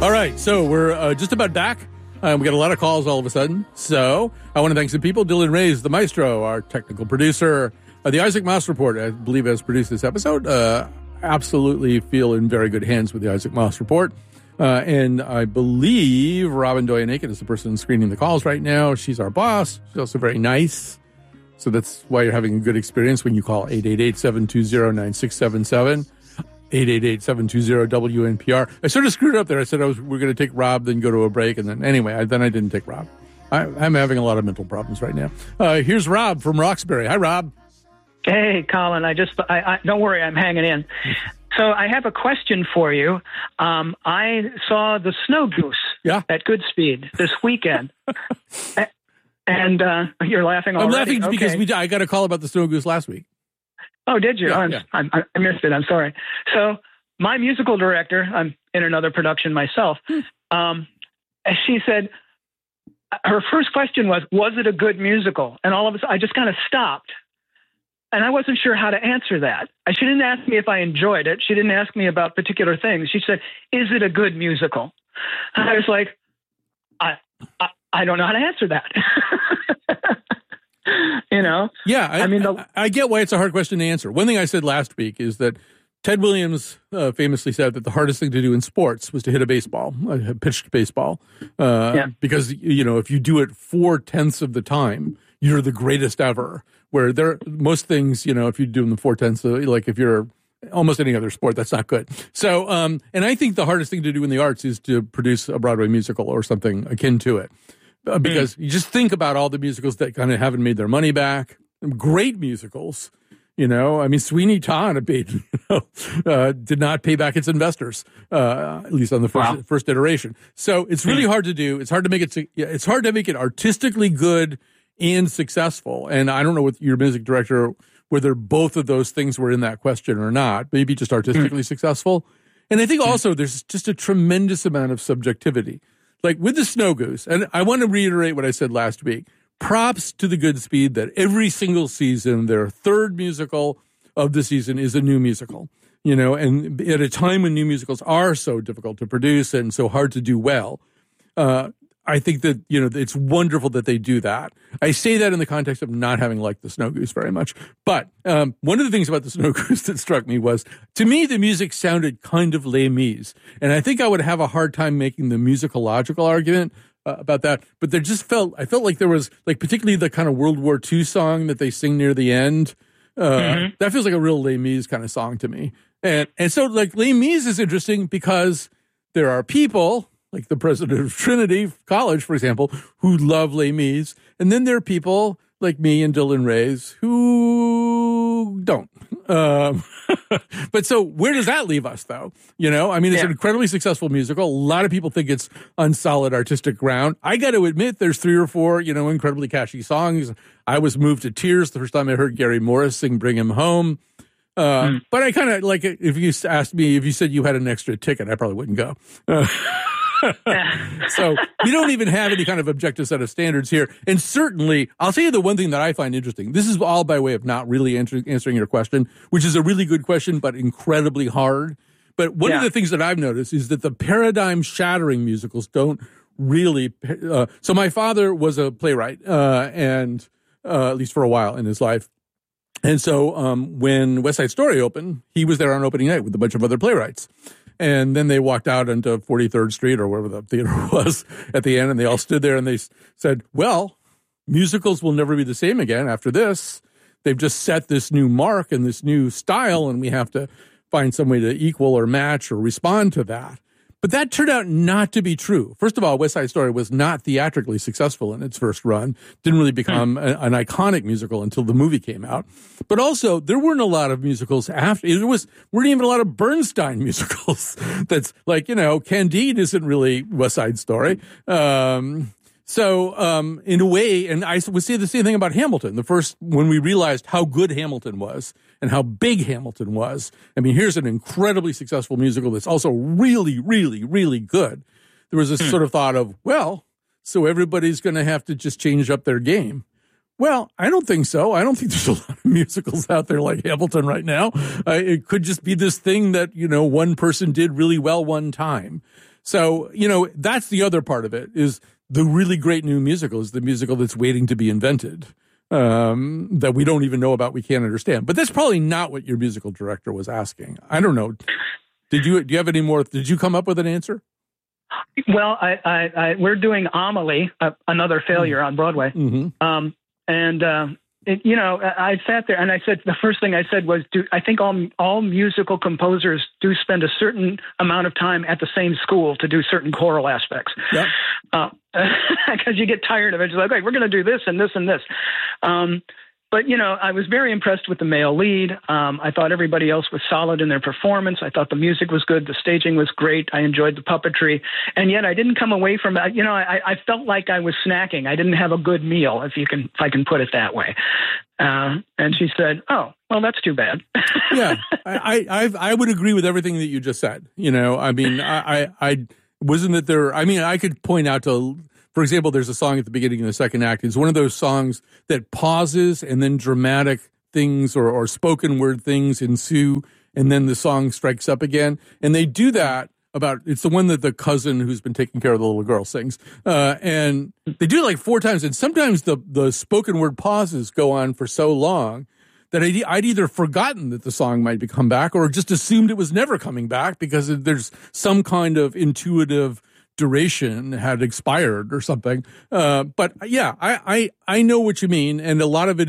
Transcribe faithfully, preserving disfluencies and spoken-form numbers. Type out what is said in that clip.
All right, so we're uh, just about back. Uh, we got a lot of calls all of a sudden. So I want to thank some people. Dylan Reyes, the maestro, our technical producer. Uh, the Isaac Moss Report, I believe, has produced this episode. Uh, absolutely feel in very good hands with the Isaac Moss Report. Uh, and I believe Robin Doyen-Aiken is the person screening the calls right now. She's our boss. She's also very nice. So that's why you're having a good experience when you call eight eight eight, seven two zero, nine six seven seven. eight eight eight, seven two zero, W N P R. I sort of screwed up there. I said I was we are going to take Rob, then go to a break, and then anyway, I, then I didn't take Rob. I, I'm having a lot of mental problems right now. Uh, here's Rob from Roxbury. Hi, Rob. Hey, Colin. I just I, I don't worry, I'm hanging in. So I have a question for you. Um, I saw the Snow Goose yeah. at Goodspeed this weekend. And uh, you're laughing already. I'm laughing okay. because we I got a call about the Snow Goose last week. Oh, did you? Yeah, I'm, yeah. I'm, I missed it. I'm sorry. So my musical director, I'm in another production myself, um, she said, her first question was, was it a good musical? And all of a sudden, I just kind of stopped. And I wasn't sure how to answer that. She didn't ask me if I enjoyed it. She didn't ask me about particular things. She said, is it a good musical? And I was like, I, I, I don't know how to answer that. You know? Yeah, I, I mean, the, I, I get why it's a hard question to answer. One thing I said last week is that Ted Williams uh, famously said that the hardest thing to do in sports was to hit a baseball, a pitched baseball, uh, yeah. because, you know, if you do it four tenths of the time, you're the greatest ever. Where there, most things, you know, if you do them four tenths, of, like if you're almost any other sport, that's not good. So, um, and I think the hardest thing to do in the arts is to produce a Broadway musical or something akin to it. Uh, because mm. you just think about all the musicals that kind of haven't made their money back. Great musicals, you know. I mean, Sweeney Todd paid, you know, uh, did not pay back its investors, uh, at least on the first wow. first iteration. So it's really hard to do. It's hard to make it. It's hard to make it artistically good and successful. And I don't know with your music director whether both of those things were in that question or not. Maybe just artistically mm. successful. And I think also there's just a tremendous amount of subjectivity. Like with the Snow Goose, and I want to reiterate what I said last week, props to the Goodspeed that every single season, their third musical of the season is a new musical, you know, and at a time when new musicals are so difficult to produce and so hard to do well, uh, I think that, you know, it's wonderful that they do that. I say that in the context of not having liked the Snow Goose very much. But um, one of the things about the Snow Goose that struck me was, to me, the music sounded kind of Les Mis. And I think I would have a hard time making the musicological argument uh, about that. But there just felt, I felt like there was, like, particularly the kind of World War Two song that they sing near the end. Uh, mm-hmm. That feels like a real Les Mis kind of song to me. And, and so, like, Les Mis is interesting because there are people, like the president of Trinity College, for example, who love Les Mis. And then there are people like me and Dylan Reyes who don't. Um, but so where does that leave us, though? You know, I mean, it's yeah. an incredibly successful musical. A lot of people think it's on solid artistic ground. I got to admit, there's three or four, you know, incredibly catchy songs. I was moved to tears the first time I heard Gary Morris sing Bring Him Home. Uh, mm. But I kind of, like, if you asked me, if you said you had an extra ticket, I probably wouldn't go. Uh, So we don't even have any kind of objective set of standards here. And certainly, I'll tell you the one thing that I find interesting. This is all by way of not really answer, answering your question, which is a really good question, but incredibly hard. But one yeah. of the things that I've noticed is that the paradigm-shattering musicals don't really... Uh, so my father was a playwright, uh, and uh, at least for a while in his life. And so um, when West Side Story opened, he was there on opening night with a bunch of other playwrights. And then they walked out onto forty-third Street or wherever the theater was at the end, and they all stood there and they said, well, musicals will never be the same again after this. They've just set this new mark and this new style, and we have to find some way to equal or match or respond to that. But that turned out not to be true. First of all, West Side Story was not theatrically successful in its first run. Didn't really become a, an iconic musical until the movie came out. But also, there weren't a lot of musicals after. There was weren't even a lot of Bernstein musicals. That's like, you know, Candide isn't really West Side Story. Um, so, um, in a way, and I would say the same thing about Hamilton. The first, when we realized how good Hamilton was and how big Hamilton was. I mean, here's an incredibly successful musical that's also really, really, really good. There was this sort of thought of, well, so everybody's going to have to just change up their game. Well, I don't think so. I don't think there's a lot of musicals out there like Hamilton right now. Uh, it could just be this thing that, you know, one person did really well one time. So, you know, that's the other part of it is the really great new musical is the musical that's waiting to be invented, um, that we don't even know about, we can't understand. But that's probably not what your musical director was asking. I don't know. Did you, do you have any more? Did you come up with an answer? Well, I, I, I we're doing Amelie, uh, another failure mm-hmm. on Broadway. Mm-hmm. Um, and, uh, It, you know, I sat there and I said, the first thing I said was, do, I think all all musical composers do spend a certain amount of time at the same school to do certain choral aspects. Yep. Uh, because you get tired of it. It's like, okay, we're going to do this and this and this. Um, but, you know, I was very impressed with the male lead. Um, I thought everybody else was solid in their performance. I thought the music was good. The staging was great. I enjoyed the puppetry. And yet I didn't come away from it. You know, I, I felt like I was snacking. I didn't have a good meal, if you can, if I can put it that way. Uh, and she said, oh, well, that's too bad. Yeah, I, I, I would agree with everything that you just said. You know, I mean, I, I, I wasn't that there, I mean, I could point out to, for example, there's a song at the beginning of the second act. It's one of those songs that pauses and then dramatic things or, or spoken word things ensue, and then the song strikes up again. And they do that about, it's the one that the cousin who's been taking care of the little girl sings. Uh, and they do it like four times. And sometimes the, the spoken word pauses go on for so long that I'd, I'd either forgotten that the song might be come back or just assumed it was never coming back because there's some kind of intuitive duration had expired or something. Uh, but yeah, I, I, I know what you mean. And a lot of it